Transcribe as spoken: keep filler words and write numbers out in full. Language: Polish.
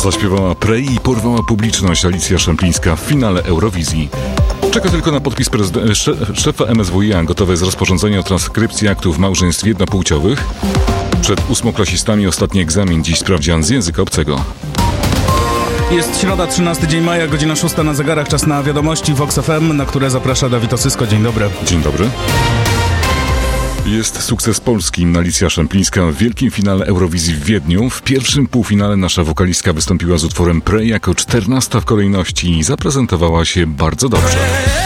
Zaśpiewała Pray i porwała publiczność Alicja Szemplińska w finale Eurowizji. Czeka tylko na podpis prezyd- szefa M S W iA. Gotowe jest rozporządzenie o transkrypcji aktów małżeństw jednopłciowych. Przed ósmoklasistami ostatni egzamin, dziś sprawdzian z języka obcego. Jest środa, trzynasty dzień maja, godzina szósta na zegarach, czas na wiadomości Vox F M, na które zaprasza Dawid Osysko. Dzień dobry. Dzień dobry. Jest sukces Polski. Alicja Szemplińska w wielkim finale Eurowizji w Wiedniu. W pierwszym półfinale nasza wokalistka wystąpiła z utworem Pray jako czternasta w kolejności i zaprezentowała się bardzo dobrze.